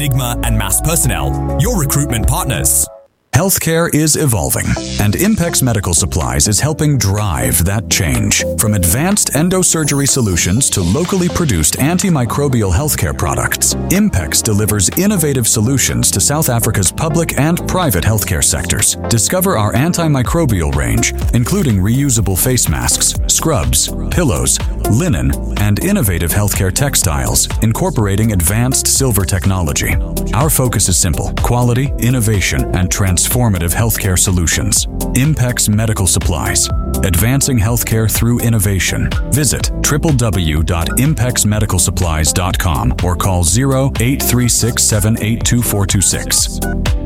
Enigma and Mass Personnel, your recruitment partners. Healthcare is evolving, and Impex Medical Supplies is helping drive that change. From advanced endosurgery solutions to locally produced antimicrobial healthcare products, Impex delivers innovative solutions to South Africa's public and private healthcare sectors. Discover our antimicrobial range, including reusable face masks, scrubs, pillows, linen, and innovative healthcare textiles, incorporating advanced silver technology. Our focus is simple: quality, innovation, and transformative healthcare solutions. Impex Medical Supplies, advancing healthcare through innovation. Visit www.impexmedicalsupplies.com or call 0836782426.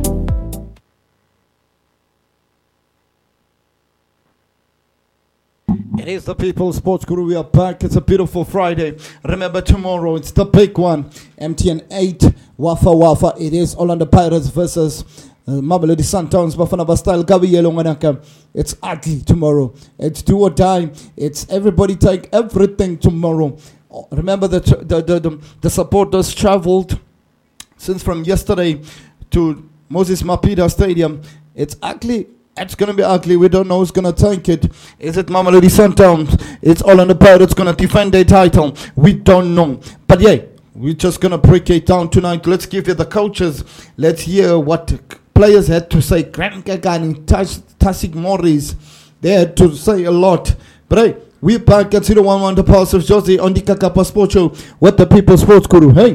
It is the People's Sports Guru. We are back. It's a beautiful Friday. Remember, tomorrow it's the big one. MTN 8, Wafa Wafa. It is Orlando Pirates versus Mamelodi Sundowns. Bafana Bastyle Gabi Yellow Manaka. It's ugly tomorrow. It's do or die. It's everybody take everything tomorrow. Remember that the supporters traveled since from yesterday to Moses Mapida Stadium. It's ugly. It's going to be ugly. We don't know who's going to take it. Is it Mamelodi Sundowns? It's Orlando Pirates going to defend their title. We don't know. But yeah, we're just going to break it down tonight. Let's give you the coaches. Let's hear what players had to say. Grant Kagani, Tashik Morris, they had to say a lot. But hey, we're back at 011 the Pulse of Josie on the Kakapa Sports Show with the People's Sports Guru. Hey.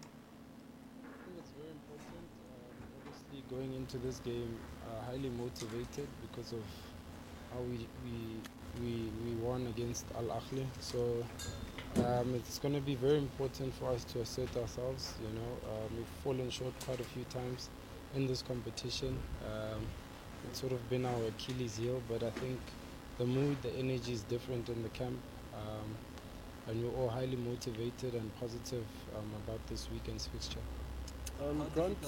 This game highly motivated because of how we won against Al Ahly. So it's going to be very important for us to assert ourselves. We've fallen short quite a few times in this competition. It's sort of been our Achilles heel, but I think the mood, the energy is different in the camp, and we're all highly motivated and positive about this weekend's fixture. Grant.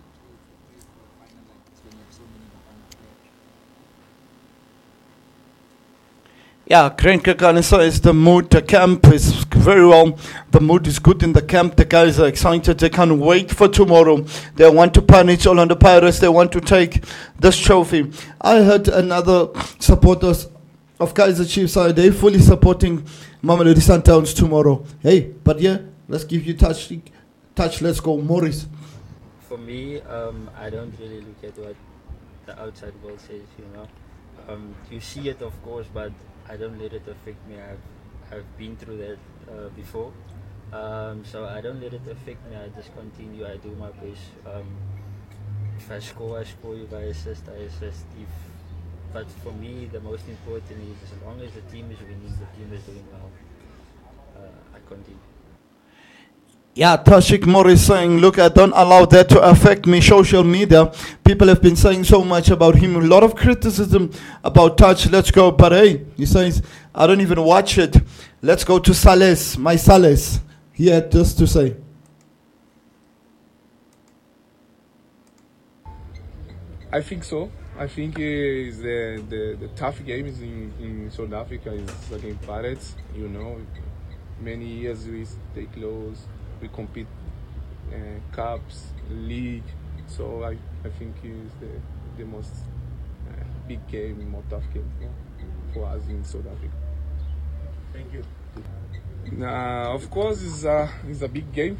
Yeah, Grant Kagani says the mood, the camp is very well. The mood is good in the camp. The guys are excited. They can't wait for tomorrow. They want to punish Orlando Pirates. They want to take this trophy. I heard another supporters of Kaizer Chiefs are they fully supporting Mamelodi Sundowns tomorrow. Hey, but yeah, let's give you touch. Let's go, Morris. For me, I don't really look at what the outside world says. You see it, of course, but I don't let it affect me. I've been through that before, so I don't let it affect me. I just continue. I do my best. If I score, I score. If I assist, I assist. But for me, the most important is as long as the team is winning, the team is doing well. I continue. Yeah, Tashik Morris saying, look, I don't allow that to affect me. Social media, people have been saying so much about him. A lot of criticism about Touch. Let's go. But hey, he says, I don't even watch it. Let's go to Sales, my Sales. He had this to say. I think so. I think is the tough games in South Africa is against Pirates. Many years we stay close. We compete cups, league, so I think it's the most big game, more tough game for us in South Africa. Thank you. Of course, it's a big game.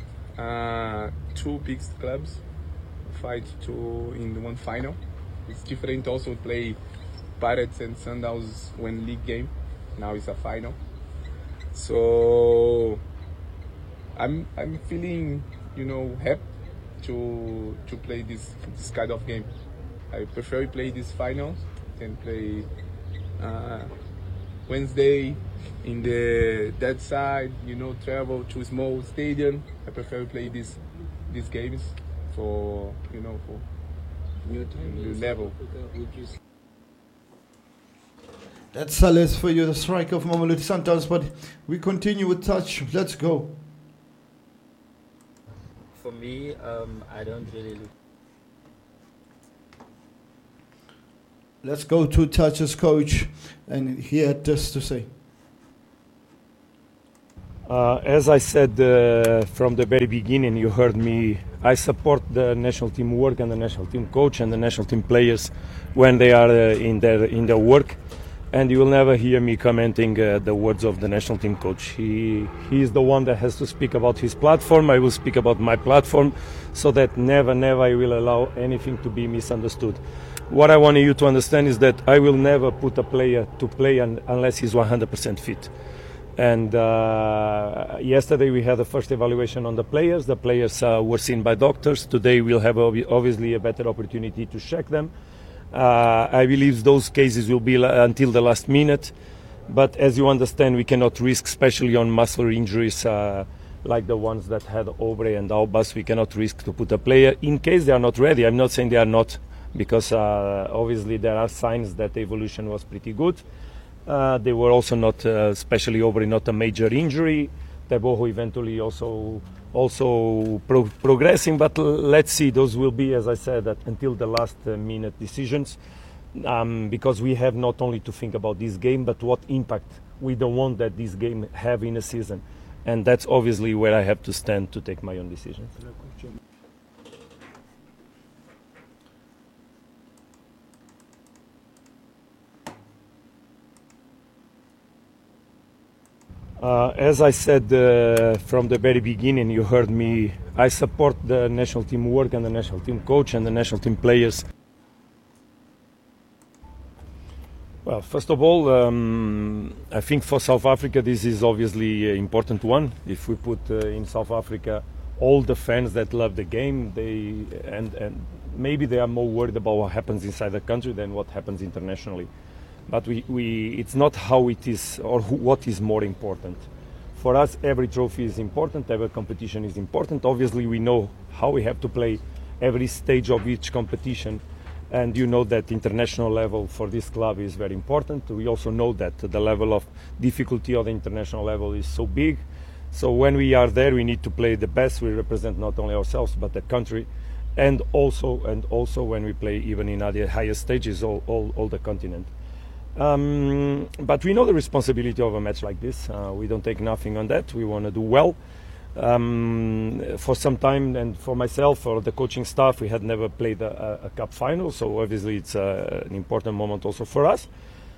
Two big clubs fight in one final. It's different also to play Pirates and Sundowns when league game. Now it's a final. So I'm feeling happy to play this kind of game. I prefer to play this final than play Wednesday in that side. Travel to a small stadium. I prefer to play these games for for new level. That's Sales for you, the striker of Mamelodi Sundowns. But we continue with Touch. Let's go. For me, I don't really look. Let's go to Touch's coach, and he had this to say. As I said from the very beginning, you heard me, I support the national team work and the national team coach and the national team players when they are in their work. And you will never hear me commenting the words of the national team coach. He is the one that has to speak about his platform. I will speak about my platform, so that never I will allow anything to be misunderstood. What I want you to understand is that I will never put a player to play unless he's 100% fit. And yesterday we had the first evaluation on the players. The players were seen by doctors. Today we'll have obviously a better opportunity to check them. I believe those cases will be until the last minute. But as you understand, we cannot risk, especially on muscle injuries like the ones that had Obre and Albas, we cannot risk to put a player in case they are not ready. I'm not saying they are not, because obviously there are signs that the evolution was pretty good. They were also not, especially Obre, not a major injury. Teboho eventually also progressing, but let's see. Those will be, as I said, until the last minute decisions, because we have not only to think about this game, but what impact we don't want that this game have in a season, and that's obviously where I have to stand to take my own decisions. As I said from the very beginning, you heard me, I support the national team work and the national team coach and the national team players. Well, first of all, I think for South Africa this is obviously an important one. If we put in South Africa all the fans that love the game, and maybe they are more worried about what happens inside the country than what happens internationally. But it's not how it is or what is more important. For us, every trophy is important, every competition is important. Obviously, we know how we have to play every stage of each competition. And you know that international level for this club is very important. We also know that the level of difficulty of the international level is so big. So when we are there, we need to play the best. We represent not only ourselves, but the country. And also when we play even in other higher stages, all the continent. But we know the responsibility of a match like this. We don't take nothing on that. We want to do well. For some time, and for myself, for the coaching staff, we had never played a cup final, so obviously it's an important moment also for us.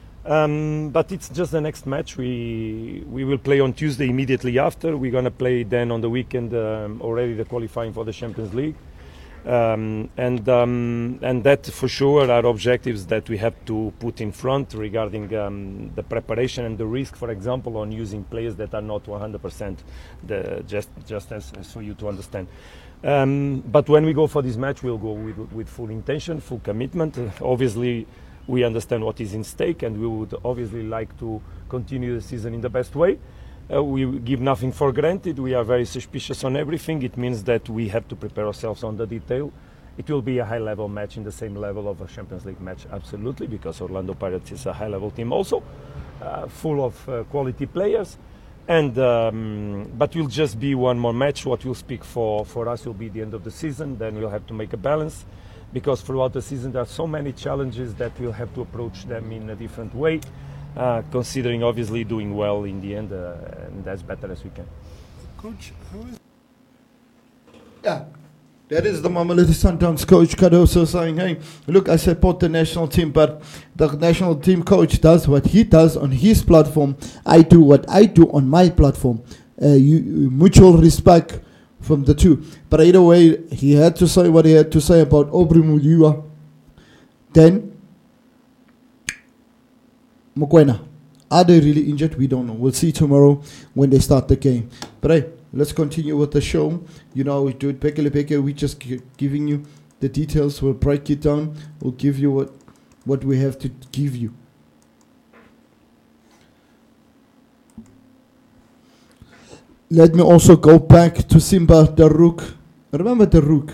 But it's just the next match. We will play on Tuesday immediately after. We're going to play then on the weekend already the qualifying for the Champions League. And that for sure are objectives that we have to put in front regarding the preparation and the risk, for example, on using players that are not 100%, just as for you to understand. But when we go for this match, we'll go with full intention, full commitment. Obviously, we understand what is in stake, and we would obviously like to continue the season in the best way. We give nothing for granted. We are very suspicious on everything. It means that we have to prepare ourselves on the detail. It will be a high-level match in the same level of a Champions League match, absolutely, because Orlando Pirates is a high-level team also, full of quality players. And but will just be one more match. What will speak for us will be the end of the season. Then we'll have to make a balance, because throughout the season there are so many challenges that we'll have to approach them in a different way. Considering obviously doing well in the end, and as better as we can. Coach, how is... Yeah, that is the Mamelodi Sundowns coach Cardoso saying, hey, look, I support the national team, but the national team coach does what he does on his platform. I do what I do on my platform. Mutual respect from the two. But either way, he had to say what he had to say about Aubrey Muliwa. Then Mokoena, are they really injured? We don't know. We'll see tomorrow when they start the game. But hey, let's continue with the show. You know, we do it Peke. We just giving you the details. We'll break it down. We'll give you what we have to give you. Let me also go back to Simba Daruk. Remember Daruk?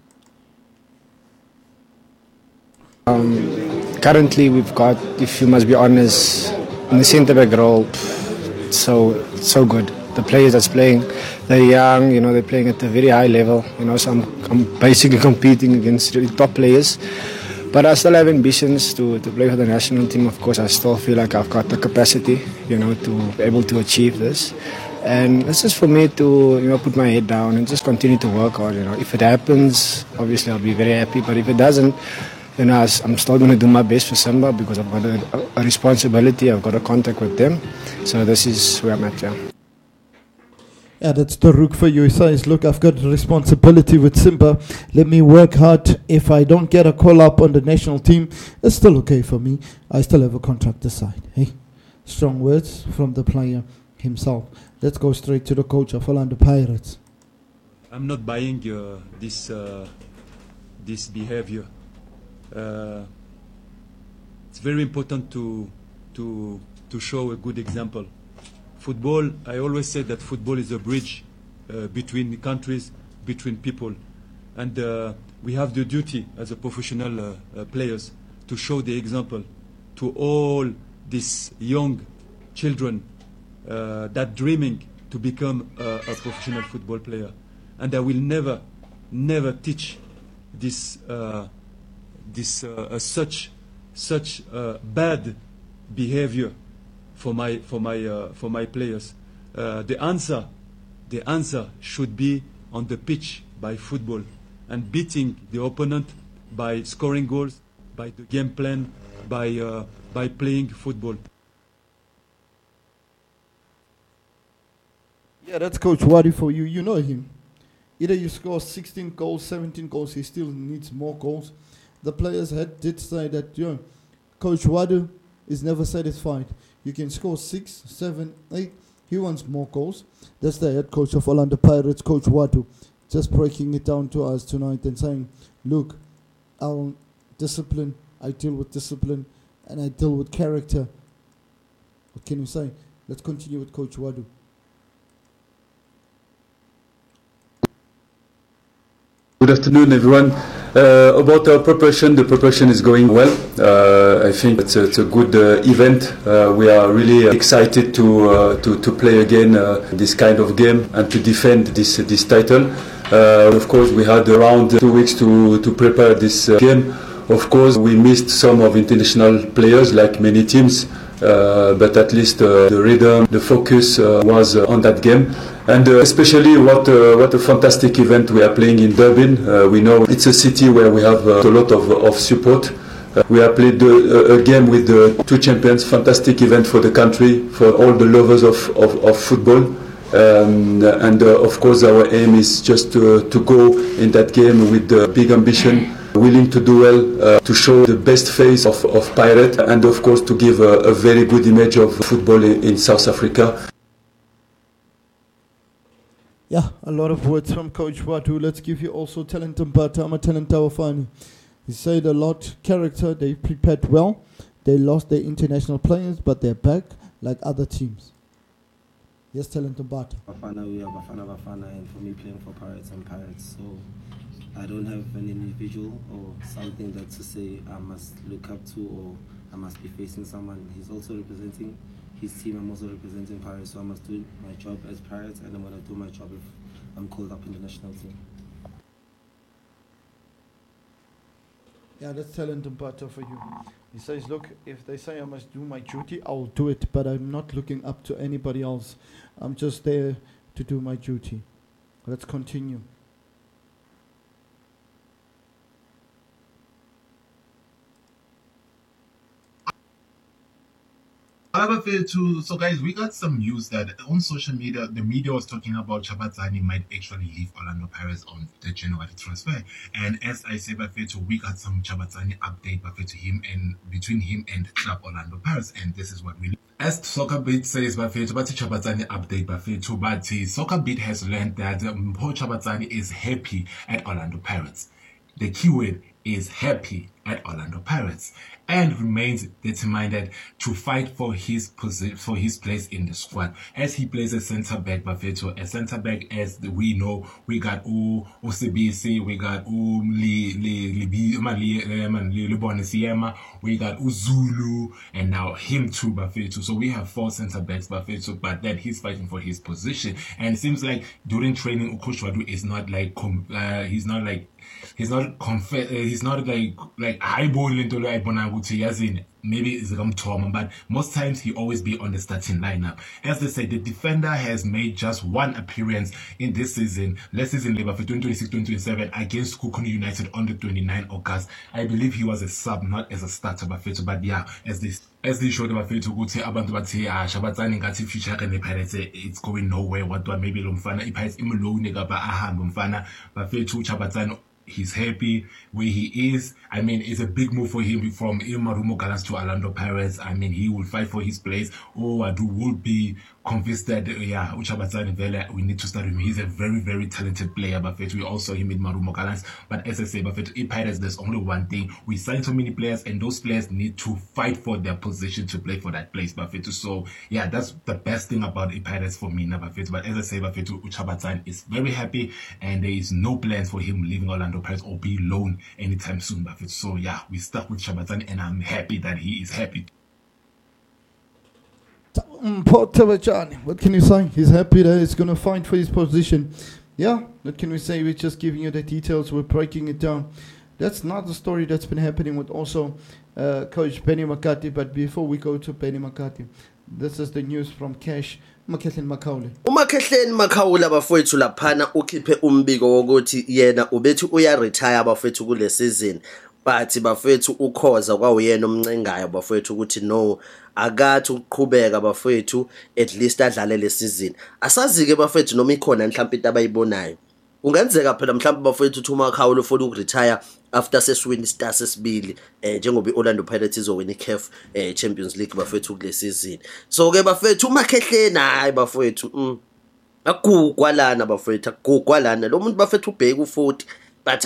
Currently, we've got, if you must be honest, in the centre-back role, so good. The players that's playing, they're young, you know, they're playing at a very high level, you know, so I'm basically competing against really top players. But I still have ambitions to play for the national team. Of course, I still feel like I've got the capacity, you know, to be able to achieve this. And it's just for me to, put my head down and just continue to work hard. If it happens, obviously I'll be very happy. But if it doesn't, I'm still going to do my best for Simba because I've got a responsibility. I've got a contact with them. So this is where I'm at, yeah. Yeah, that's the rook for you. He says, look, I've got a responsibility with Simba. Let me work hard. If I don't get a call-up on the national team, it's still okay for me. I still have a contract aside. Hey, strong words from the player himself. Let's go straight to the coach of Orlando Pirates. I'm not buying this behavior. It's very important to show a good example. Football, I always say that football is a bridge between countries, between people. And we have the duty as a professional players to show the example to all these young children that dreaming to become a professional football player. And I will never teach this such bad behavior for my players. The answer should be on the pitch by football and beating the opponent by scoring goals, by the game plan, by playing football. Yeah, that's Coach Wadu for you. You know him. Either you score 16 goals, 17 goals, he still needs more goals. The players did say that Coach Wadu is never satisfied. You can score 6, 7, 8. He wants more goals. That's the head coach of Orlando Pirates, Coach Wadu, just breaking it down to us tonight and saying, look, I'll discipline, I deal with discipline, and I deal with character. What can you say? Let's continue with Coach Wadu. Good afternoon, everyone. About our preparation, the preparation is going well. I think it's a good event. We are really excited to play again this kind of game and to defend this title. Of course, we had around 2 weeks to prepare this game. Of course, we missed some of international players, like many teams. But at least the rhythm, the focus was on that game. And especially what a fantastic event we are playing in Durban. We know it's a city where we have a lot of support. We have played a game with the two champions, fantastic event for the country, for all the lovers of football. And of course our aim is just to go in that game with the big ambition, willing to do well, to show the best face of Pirate, and of course to give a very good image of football in South Africa. Yeah, a lot of words from Coach Wadu. Let's give you also Talent Mbata. I'm a Talent Tawafani. He said a lot, character, they prepared well. They lost their international players, but they're back like other teams. Yes, Talent Mbata. We are Bafana, and for me playing for Pirates and Pirates, so I don't have an individual or something that to say I must look up to or I must be facing someone. He's also representing his team. I'm also representing Pirates, so I must do my job as Pirates, and I'm going to do my job if I'm called up in the national team. Yeah, that's Talent Mbata for you. He says, look, if they say I must do my duty, I'll do it, but I'm not looking up to anybody else. I'm just there to do my duty. Let's continue. So guys, we got some news that on social media, the media was talking about Chabatsani might actually leave Orlando Pirates on the January transfer. And as I said, we got some Chabatsani update to him and between him and Club Orlando Pirates. And this is what we as Soccerbit says, Chabatsani update, but Soccerbit has learned that Paul Chabatsani is happy at Orlando Pirates. The keyword is happy at Orlando Pirates and remains determined to fight for his place in the squad as he plays a centre back. Bafethu, a centre back, as we know, we got Osibisi, we got we got Uzulu, and now him too, Bafethu. So we have 4 centre backs, Bafethu, but then he's fighting for his position. And it seems like during training, Coach Wadu is not like he's not like highballing to ukuthi yazini maybe it's Tom, but most times he always be on the starting lineup. As they say, the defender has made just one appearance in this season, last season labor for 2026-2027 against Kukuni United on the 29th August. I believe he was a sub, not as a starter, but yeah, as they showed Bafethu ukuthi abantu bathi Shabatsani ngathi future yakhe Pirates it's going nowhere. What maybe lo mfana iPirates imlone kapa ahamba mfana Bafethu Shabatsani. He's happy where he is. I mean, it's a big move for him from Marumo Gallants to Orlando Pirates. I mean, he will fight for his place. Adu will be convinced that, yeah, Uchabatsani Vela, we need to start him. He's a very, very talented player, Buffett. We also him in Marumo Gallants. But as I say, Buffett, in Pirates, there's only one thing. We signed so many players, and those players need to fight for their position to play for that place, Buffett. So, yeah, that's the best thing about Pirates for me, Buffett. But as I say, Buffett, Uchabatsani is very happy, and there is no plans for him leaving Orlando Pirates or be loaned anytime soon, Buffett. So yeah, we stuck with Shabatsani, and I'm happy that he is happy. What can you say? He's happy that he's going to fight for his position. Yeah, what can we say? We're just giving you the details. We're breaking it down. That's not the story that's been happening with also Coach Benny McCarthy. But before we go to Benny McCarthy, this is the news from Cash. uMakhehleni Makaule. uMakhehleni Makaule bafowethu laphana ukhiphe umbiko wokuthi yena ubethi uyaretire bafowethu kule season, but bafowethu ukhoza kwawuyena omncengayo bafowethu ukuthi no akathi ukuqhubeka bafowethu at least adlale le season. Asazi ke bafowethu noma ikhona mhlawumbe into abayibonayo. Kungenzeka phela mhlawumbe bafowethu uthi uMakaule ufuna ukuretire after seswin star sesibili njengoba iOrlando Pirates izowina iCAF Champions League bafowethu kule season. So ke bafowethu uMakhehleni hayi bafowethu akugwa lana bafowethu akugwa lana lo muntu bafowethu ubheka u40 but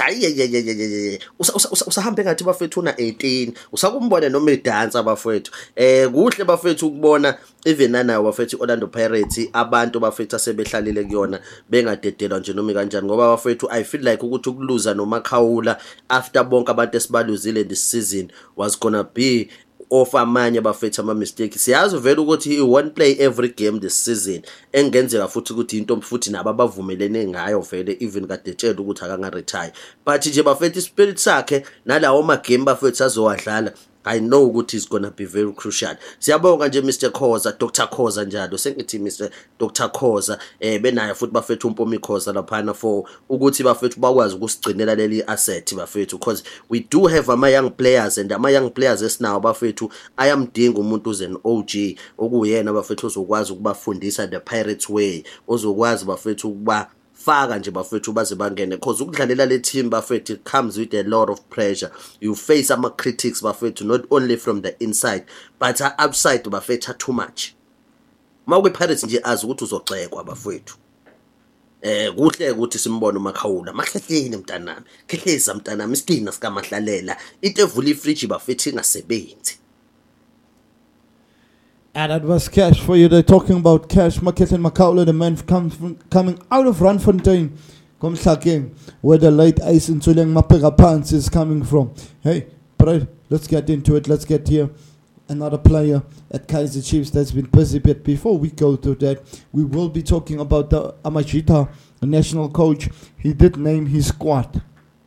hayi usahambe ngathi bafowethu una 18 usakumbona noma edansa bafowethu kuhle bafowethu ukubona even nayo bafowethu Orlando Pirates abantu bafowethu asebehlalile kuyona bengadedelwa nje noma kanjani ngoba bafowethu I feel like ukuthi ukuluza noMakaula after bonke abantu esibaluzile this season was gonna be of amanye bafethu ama mistakes. Siyazi vele ukuthi he won't play every game this season. Engenzeka futhi ukuthi into futhi nabo abavumelene ngayo vele even kade tshela ukuthi akanga retire. But nje bafethu spirit sakhe nalawo ma game bafethu azowadlala I know ukuthi is going to be very crucial. Siyabonga nje Mr Khoza, Dr Khoza njalo. Sengithi Mr Dr Khoza benayo futhi bafethu uMpomi Khoza laphana for ukuthi bafethu bakwazi ukusigcinela leli asset bafethu because we do have ama young players and ama young players esinawo bafethu ayamdinga umuntu uzen OG okuyena bafethu ozokwazi ukubafundisa the Pirates way, ozokwazi bafethu ukuba faka nje bafethu baze bangene because ukudlalela le team bafethu it comes with a lot of pressure. You face some critics bafethu not only from the inside but outside bafethu too much. Mawube Pirates nje azi ukuthi uzogxekwa bafethu. Kuhle ukuthi simbone uMakaula Makhehleni mntanami Khehleza mntanami isidina sikaMahlalela into evula ifridge bafethu ingasebenzi. And that was Cash for you. They're talking about Cash Makhehleni Makaule, the man coming out of Randfontein, Komhlake, where the late Ace Ntuleng Mapega Pants is coming from. Hey, but let's get into it. Let's get here. Another player at Kaizer Chiefs that's been busy. But before we go to that, we will be talking about the Amajita, the national coach. He did name his squad.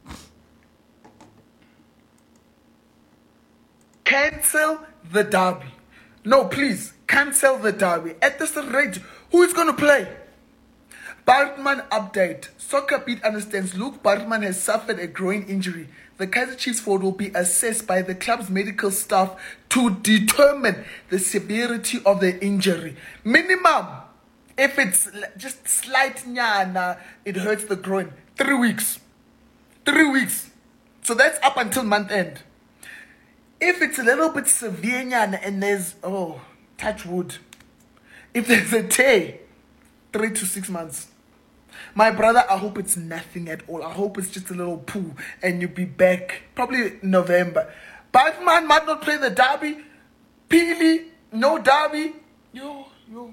Cancel the derby. No, please, cancel the derby. At this rate, who is going to play? Bartman update. Soccer Beat understands Luke Bartman has suffered a groin injury. The Kaizer Chiefs forward will be assessed by the club's medical staff to determine the severity of the injury. Minimum, if it's just slight nyana, it hurts the groin. 3 weeks. 3 weeks. So that's up until month end. If it's a little bit severe and there's, touch wood. If there's a tear, 3 to 6 months. My brother, I hope it's nothing at all. I hope it's just a little poo and you'll be back probably November. Batman might not play the derby. Peely, no derby. Yo.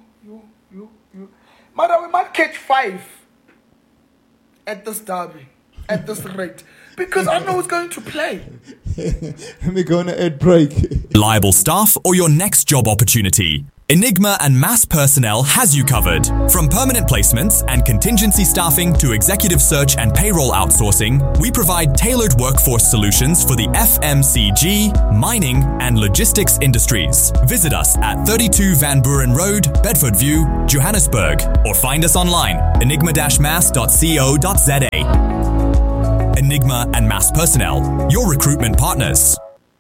Mother, we might catch 5 at this derby, at this rate. Because I know who's going to play. We're going to ad break. Reliable staff or your next job opportunity? Enigma and Mass Personnel has you covered. From permanent placements and contingency staffing to executive search and payroll outsourcing, we provide tailored workforce solutions for the FMCG, mining, and logistics industries. Visit us at 32 Van Buren Road, Bedford View, Johannesburg, or find us online, enigma-mass.co.za. Enigma and Mass Personnel, your recruitment partners.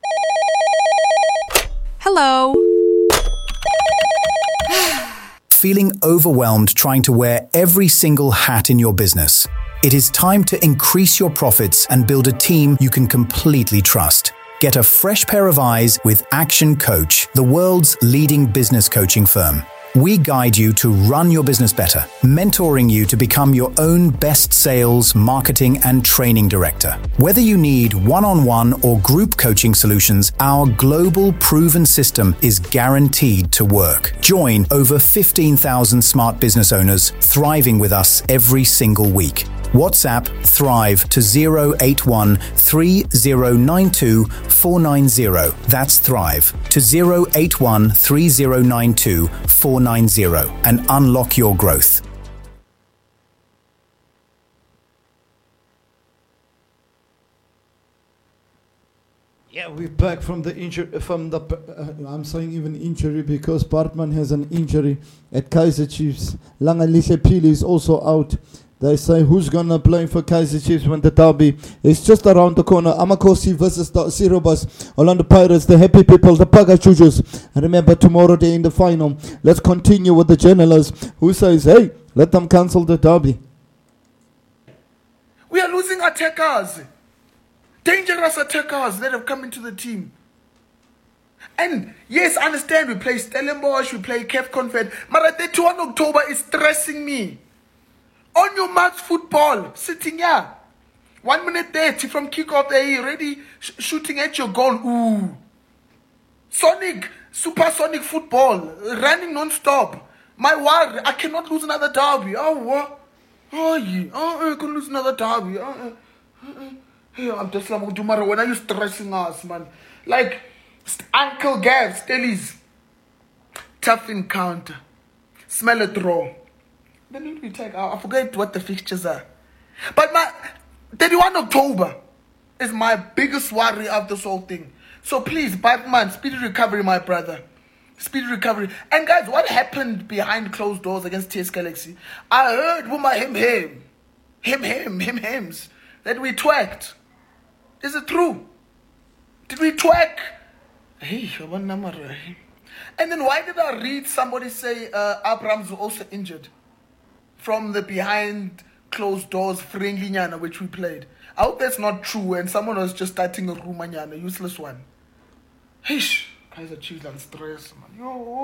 Hello. Feeling overwhelmed trying to wear every single hat in your business? It is time to increase your profits and build a team you can completely trust. Get a fresh pair of eyes with Action Coach, the world's leading business coaching firm. We guide you to run your business better, mentoring you to become your own best sales, marketing, and training director. Whether you need one-on-one or group coaching solutions, our global proven system is guaranteed to work. Join over 15,000 smart business owners thriving with us every single week. WhatsApp Thrive to 081 3092 490. That's Thrive to 081 3092 490 and unlock your growth. Yeah, we're back from the injury. I'm saying even injury because Bartman has an injury at Kaizer Chiefs. Langalihle Pili is also out. They say who's gonna play for Kaizer Chiefs when the derby is just around the corner. Amakosi versus the Sirobas, Orlando Pirates, the happy people, the Pagachujus. And remember, tomorrow they're in the final. Let's continue with the journalist who says, hey, let them cancel the derby. We are losing attackers. Dangerous attackers that have come into the team. And yes, I understand we play Stellenbosch, we play Cape Confed, but at the 21 October is stressing me. On your match football, sitting here. 1 minute 30 from kickoff, they already shooting at your goal. Ooh. Supersonic football, running non-stop. My worry, I cannot lose another derby. Oh, what? Oh, yeah. I can lose another derby. I'm just like, tomorrow, when are you stressing us, man? Like, Uncle Gav, Stellies. Tough encounter. Smell a draw. Then we take, I forget what the fixtures are. But my 31 October is my biggest worry of this whole thing. So please, Batman, speedy recovery, my brother. Speedy recovery. And guys, what happened behind closed doors against TS Galaxy? I heard Wuma hims that we twerked. Is it true? Did we twerk? Hey, one number. And then why did I read somebody say Abrams was also injured? From the behind closed doors friendly nyana which we played. I hope that's not true and someone was just starting a rumor nyana, useless one. Hish, Kaizer Chiefs and stress, man. Yo.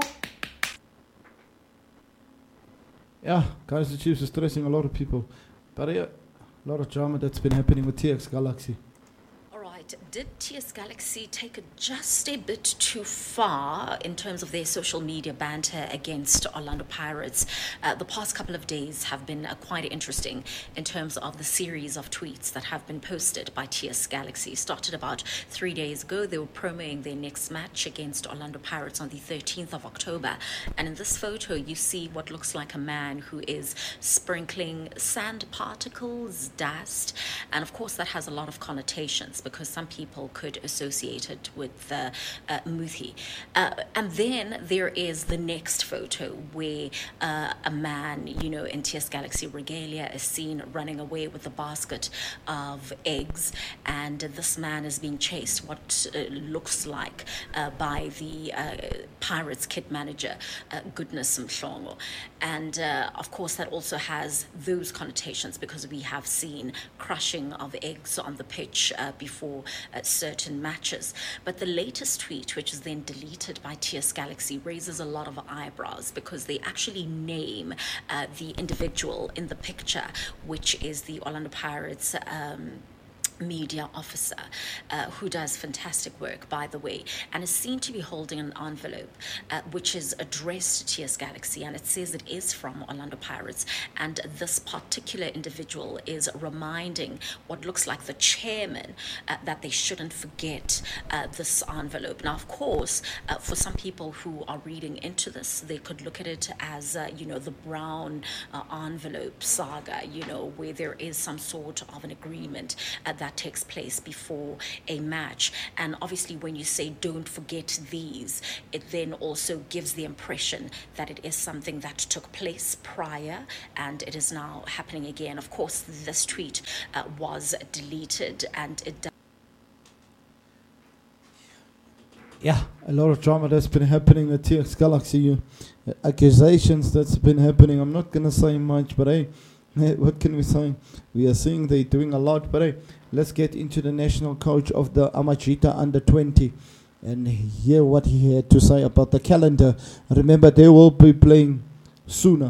Yeah, Kaizer Chiefs is stressing a lot of people. But yeah, a lot of drama that's been happening with TX Galaxy. Did TS Galaxy take it just a bit too far in terms of their social media banter against Orlando Pirates? The past couple of days have been quite interesting in terms of the series of tweets that have been posted by TS Galaxy. Started about 3 days ago. They were promoting their next match against Orlando Pirates on the 13th of October. And in this photo, you see what looks like a man who is sprinkling sand particles, dust. And of course, that has a lot of connotations because some people could associate it with Muthi. And then there is the next photo where a man, in TS Galaxy regalia is seen running away with a basket of eggs. And this man is being chased, what looks like, by the Pirates kit manager, Goodness Mhlongo. And of course, that also has those connotations because we have seen crushing of eggs on the pitch before certain matches. But the latest tweet, which is then deleted by TS Galaxy, raises a lot of eyebrows because they actually name the individual in the picture, which is the Orlando Pirates media officer who does fantastic work, by the way, and is seen to be holding an envelope which is addressed to TS Galaxy, and it says it is from Orlando Pirates, and this particular individual is reminding what looks like the chairman that they shouldn't forget this envelope. Now, of course, for some people who are reading into this, they could look at it as the brown envelope saga, where there is some sort of an agreement that takes place before a match. And obviously, when you say don't forget these, it then also gives the impression that it is something that took place prior and it is now happening again. Of course, this tweet was deleted, and it a lot of drama that's been happening at TS Galaxy, accusations that's been happening. I'm not going to say much, but hey, what can we say? We are seeing they're doing a lot, but hey, let's get into the national coach of the Amajita under 20 and hear what he had to say about the calendar. Remember, they will be playing sooner.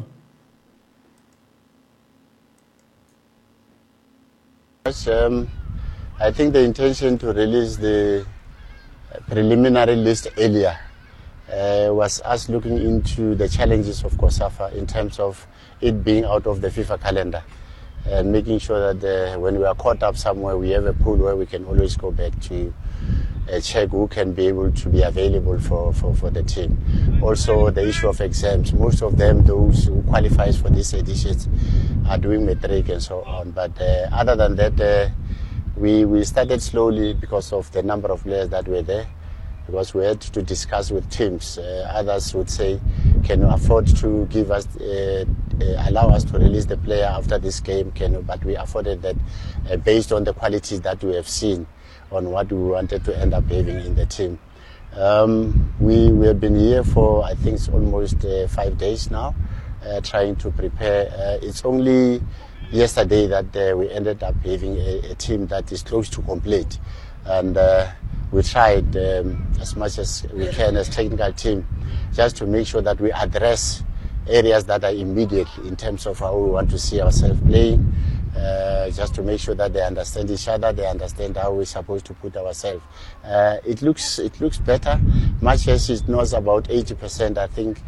I think the intention to release the preliminary list earlier was us looking into the challenges of COSAFA in terms of it being out of the FIFA calendar and making sure that when we are caught up somewhere, we have a pool where we can always go back to check who can be able to be available for the team. Also, the issue of exams. Most of them, those who qualifies for these editions, are doing matric and so on. But other than that, we started slowly because of the number of players that were there, because we had to discuss with teams. Others would say, can you afford to give us, allow us to release the player after this game? But we afforded that based on the qualities that we have seen on what we wanted to end up having in the team. We have been here for, I think it's almost 5 days now, trying to prepare. It's only yesterday that we ended up having a team that is close to complete. And we tried as much as we can as technical team just to make sure that we address areas that are immediate in terms of how we want to see ourselves playing, just to make sure that they understand each other, they understand how we're supposed to put ourselves. It looks better. Much as it knows about 80%, I think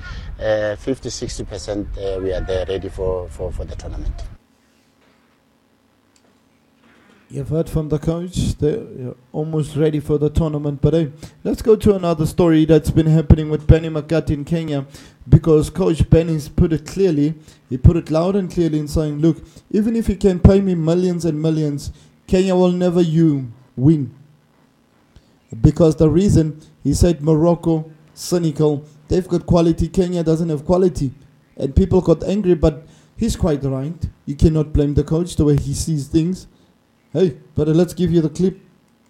50-60% we are there ready for the tournament. You've heard from the coach, they're almost ready for the tournament. But hey, let's go to another story that's been happening with Benny McCarthy in Kenya, because Coach Benny's put it clearly, he put it loud and clearly in saying, look, even if you can pay me millions and millions, Kenya will never win. Because the reason, he said Morocco, cynical, they've got quality, Kenya doesn't have quality. And people got angry, but he's quite right. You cannot blame the coach the way he sees things. Hey, but let's give you the clip.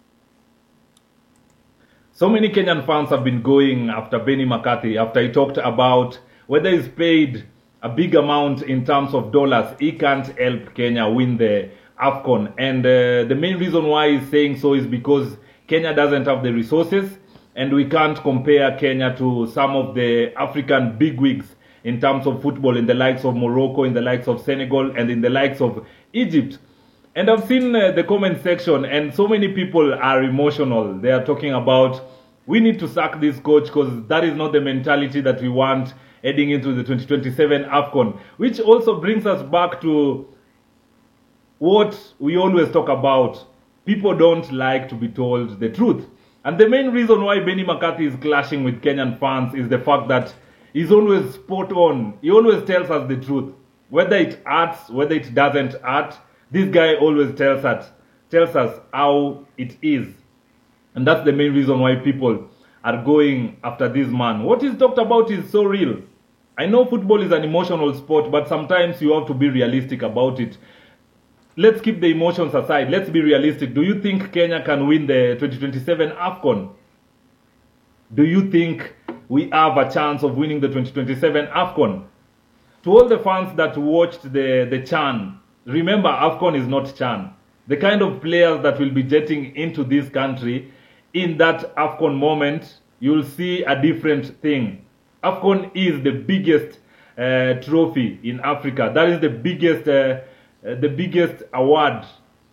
So many Kenyan fans have been going after Benny McCarthy after he talked about whether he's paid a big amount in terms of dollars. He can't help Kenya win the AFCON. And the main reason why he's saying so is because Kenya doesn't have the resources, and we can't compare Kenya to some of the African bigwigs in terms of football, in the likes of Morocco, in the likes of Senegal, and in the likes of Egypt. And I've seen the comment section, and so many people are emotional. They are talking about, we need to sack this coach because that is not the mentality that we want heading into the 2027 AFCON. Which also brings us back to what we always talk about. People don't like to be told the truth. And the main reason why Benny McCarthy is clashing with Kenyan fans is the fact that he's always spot on. He always tells us the truth. Whether it hurts, whether it doesn't hurt, this guy always tells us how it is. And that's the main reason why people are going after this man. What he's talked about is so real. I know football is an emotional sport, but sometimes you have to be realistic about it. Let's keep the emotions aside. Let's be realistic. Do you think Kenya can win the 2027 AFCON? Do you think we have a chance of winning the 2027 AFCON? To all the fans that watched the CHAN, remember, AFCON is not CHAN. The kind of players that will be jetting into this country in that AFCON moment, you'll see a different thing. AFCON is the biggest trophy in Africa. That is the biggest award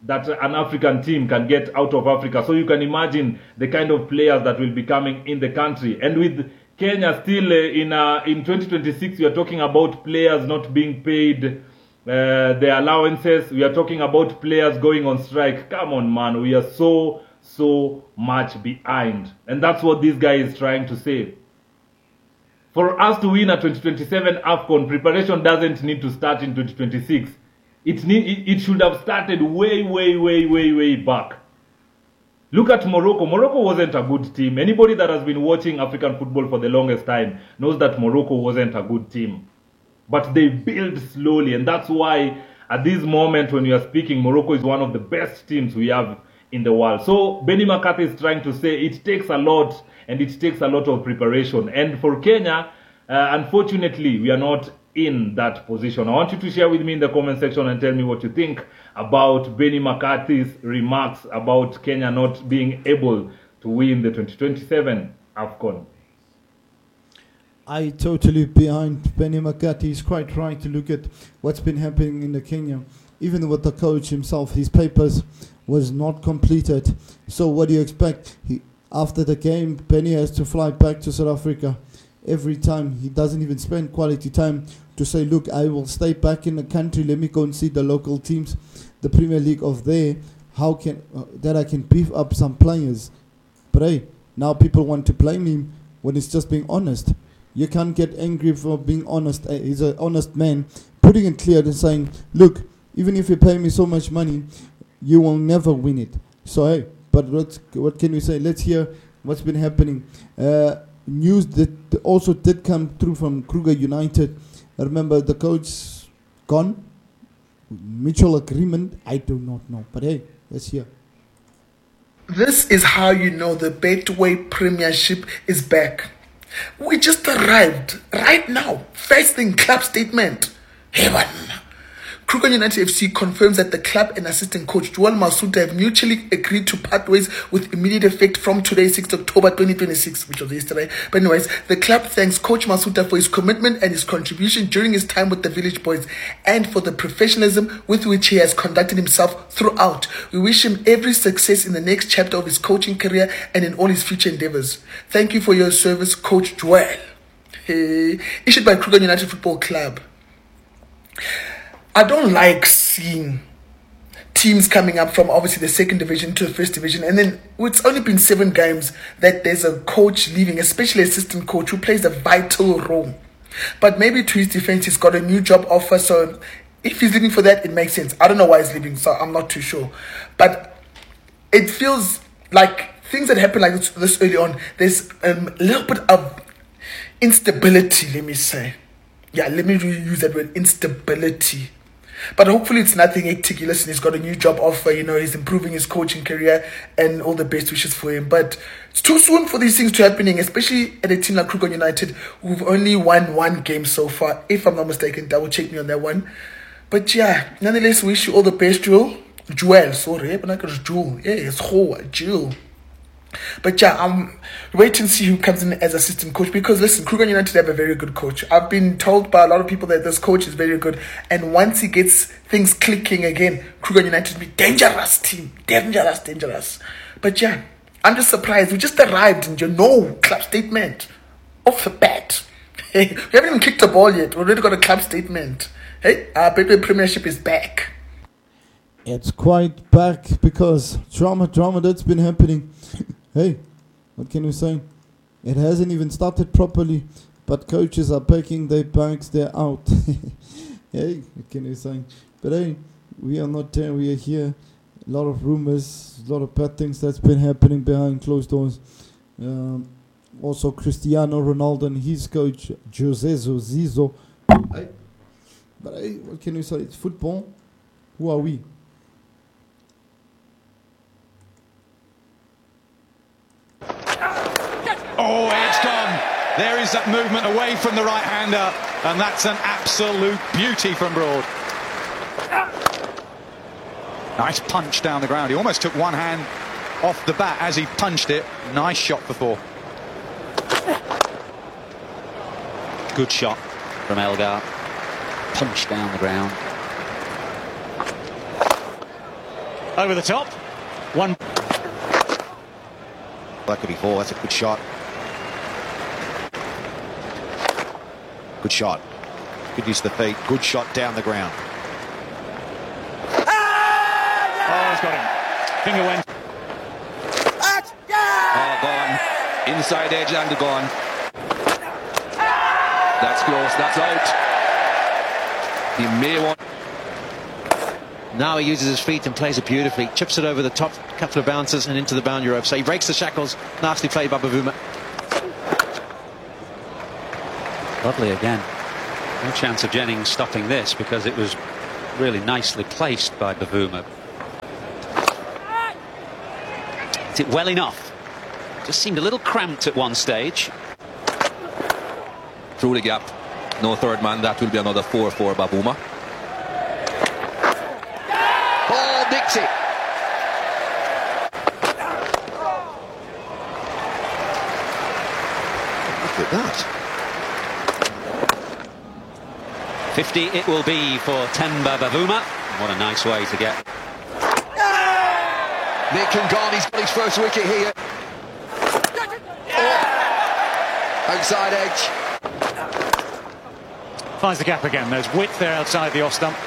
that an African team can get out of Africa. So you can imagine the kind of players that will be coming in the country. And with Kenya still in 2026, we are talking about players not being paid their allowances. We are talking about players going on strike. Come on, man. We are so much behind. And that's what this guy is trying to say. For us to win a 2027 AFCON, preparation doesn't need to start in 2026. It should have started way back. Look at Morocco. Morocco wasn't a good team. Anybody that has been watching African football for the longest time knows that Morocco wasn't a good team. But they build slowly, and that's why at this moment when we are speaking, Morocco is one of the best teams we have in the world. So Benny McCarthy is trying to say it takes a lot, and it takes a lot of preparation. And for Kenya, unfortunately, we are not in that position. I want you to share with me in the comment section and tell me what you think about Benny McCarthy's remarks about Kenya not being able to win the 2027 AFCON. I totally behind Benny McCarthy. He's quite right to look at what's been happening in the Kenya. Even with the coach himself, his papers was not completed. So what do you expect? After the game, Benny has to fly back to South Africa. Every time he doesn't even spend quality time to say, look, I will stay back in the country. Let me go and see the local teams, the Premier League of there. How can that I can beef up some players? But hey, now people want to blame him when it's just being honest. You can't get angry for being honest. He's an honest man, putting it clear and saying, look, even if you pay me so much money, you will never win it. So hey, but what can we say? Let's hear what's been happening. News that also did come through from Kruger United. I remember the coach gone. Mutual agreement, I do not know. But hey, let's hear. This is how you know the Betway Premiership is back. We just arrived right now. First thing, club statement. Heaven. Kruger United FC confirms that the club and assistant coach Joel Masuta have mutually agreed to part ways with immediate effect from today, 6th October 2026, which was yesterday. But anyways, the club thanks Coach Masuta for his commitment and his contribution during his time with the Village Boys and for the professionalism with which he has conducted himself throughout. We wish him every success in the next chapter of his coaching career and in all his future endeavors. Thank you for your service, Coach Joel. Issued by Kruger United Football Club. I don't like seeing teams coming up from obviously the second division to the first division, and then it's only been 7 games that there's a coach leaving, especially assistant coach who plays a vital role. But maybe to his defense, he's got a new job offer, so if he's leaving for that, it makes sense. I don't know why he's leaving, so I'm not too sure. But it feels like things that happen like this early on, there's a little bit of instability, let me say. Yeah, let me use that word, instability. But hopefully it's nothing hectic. Listen, he's got a new job offer, he's improving his coaching career, and all the best wishes for him. But it's too soon for these things to happening, especially at a team like Kruger United, who've only won 1 game so far, if I'm not mistaken. Double check me on that one. But yeah, nonetheless, wish you all the best, Joel. Sorry, but not Joel. Yeah, it's Joel. But yeah, I'm waiting to see who comes in as assistant coach, because listen, Kruger United have a very good coach. I've been told by a lot of people that this coach is very good, and once he gets things clicking again, Kruger United will be dangerous team. Dangerous. But yeah, I'm just surprised. We just arrived and club statement off the bat. Hey, we haven't even kicked the ball yet. We already got a club statement. Hey, our Betway Premiership is back. It's quite back because drama that's been happening. Hey, what can we say? It hasn't even started properly, but coaches are packing their bags, they're out. Hey, what can we say? But hey, we are not there, we are here. A lot of rumors, a lot of bad things that's been happening behind closed doors. Also Cristiano Ronaldo and his coach, Jose Zizo. Hey, but hey, what can we say? It's football. Who are we? Oh, it's gone. There is that movement away from the right-hander, and that's an absolute beauty from Broad. Nice punch down the ground. He almost took one hand off the bat as he punched it. Nice shot for 4. Good shot from Elgar. Punch down the ground. Over the top. One. That could be 4. That's a good shot. Good shot. Good use of the feet. Good shot down the ground. Oh, he's got him. Finger went. Oh, gone. Inside edge and gone. That's close. That's out. He may want. Now he uses his feet and plays it beautifully. Chips it over the top, couple of bounces and into the boundary rope. So he breaks the shackles. Nicely played by Bavuma. Lovely again. No chance of Jennings stopping this because it was really nicely placed by Bavuma. Is it well enough? Just seemed a little cramped at one stage. Through the gap. No third man. That will be another 4 for Bavuma. Oh, Dixie. Look at that. 50 it will be for Temba Bavuma. What a nice way to get. Nick Ngani, he's got his first wicket here. Oh. Outside edge. Finds the gap again. There's width there outside the off stump.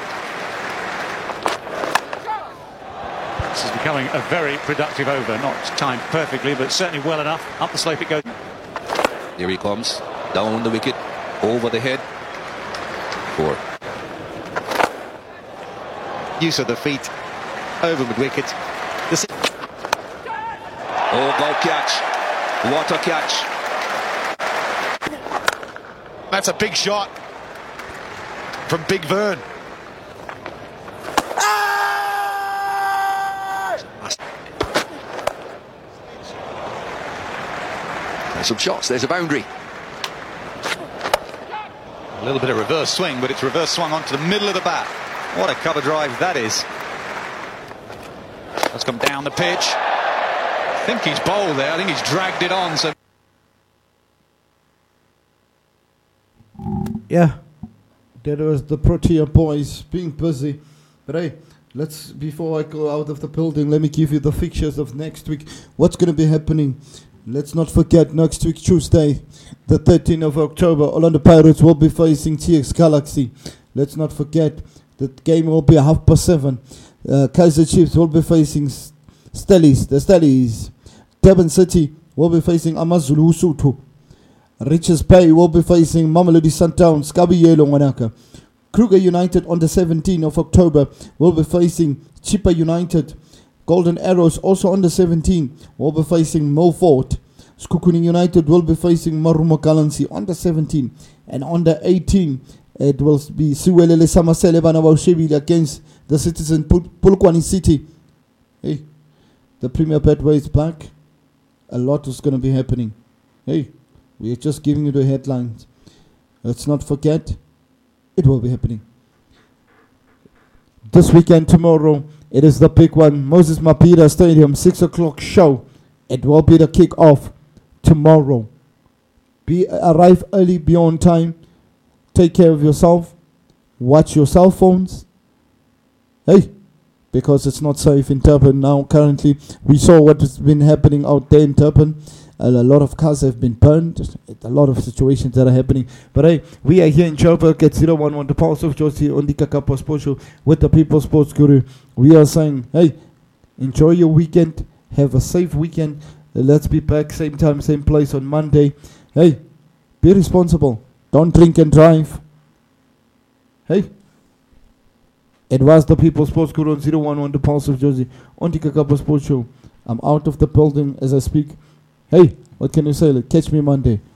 This is becoming a very productive over. Not timed perfectly, but certainly well enough. Up the slope it goes. Here he comes. Down the wicket. Over the head. 4. Use of the feet. Over mid-wicket. Oh, go catch. What a catch. That's a big shot from Big Vern. There's some shots. There's a boundary. A little bit of reverse swing, but it's reverse swung onto the middle of the bat. What a cover drive that is. That's come down the pitch. I think he's bowled there. I think he's dragged it on. So yeah, that was the Protea boys being busy. But hey, before I go out of the building, let me give you the fixtures of next week. What's going to be happening? Let's not forget, next week, Tuesday, the 13th of October, Orlando Pirates will be facing TX Galaxy. Let's not forget, the game will be 7:30. Kaizer Chiefs will be facing the Stellies. Durban City will be facing Amazulu Usutu. Richards Bay will be facing Mamelodi Sundowns, Kabi Yelo Wanaka. Kruger United on the 17th of October will be facing Chippa United. Golden Arrows also on the 17th will be facing Milford. Skukuni United will be facing Marumo Galaxy on the 17th. And on the 18th, it will be Siwelele Samasele Banabaushevili against the Citizen Polokwane City. Hey, the Premier Betway is back. A lot is going to be happening. Hey, we are just giving you the headlines. Let's not forget, it will be happening. This weekend, tomorrow, it is the big one. Moses Mabhida Stadium, 6 o'clock show. It will be the kick-off tomorrow. Arrive early, be on time. Take care of yourself. Watch your cell phones. Hey, because it's not safe in Durban now. Currently, we saw what has been happening out there in Durban. A lot of cars have been burned. A lot of situations that are happening. But hey, we are here in Joburg at 011, the Pulse of Josie on the Kakapo Sports Show with the People's Sports Guru. We are saying, hey, enjoy your weekend. Have a safe weekend. Let's be back same time, same place on Monday. Hey, be responsible. Don't drink and drive. Hey, it was the People's Sports Guru on 011, the Pulse of Josie on the Kakapo Sports Show. I'm out of the building as I speak. Hey, what can you say? Catch me Monday.